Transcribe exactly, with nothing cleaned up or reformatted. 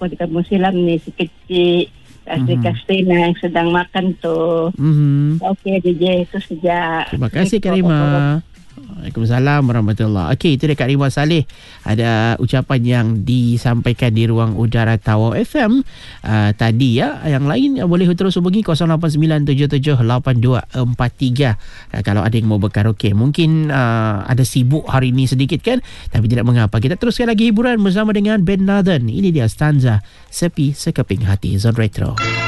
kampung di kampung silam ni si kecil si Mhm. Kastina yang sedang makan tu. Mhm. Okey D J, itu sejak. Terima kasih Kak Rima. Waalaikumsalam warahmatullahi. Okey, itu dia Kak Rima Saleh. Ada ucapan yang disampaikan di ruang udara Tawau F M uh, tadi ya. Yang lain uh, boleh terus hubungi kosong lapan sembilan tujuh tujuh lapan dua empat tiga uh, kalau ada yang mau berkaraoke. Mungkin uh, ada sibuk hari ini sedikit kan, tapi tidak mengapa. Kita teruskan lagi hiburan bersama dengan Ben Nathan. Ini dia stanza Sepi Sekeping Hati Zone Retro.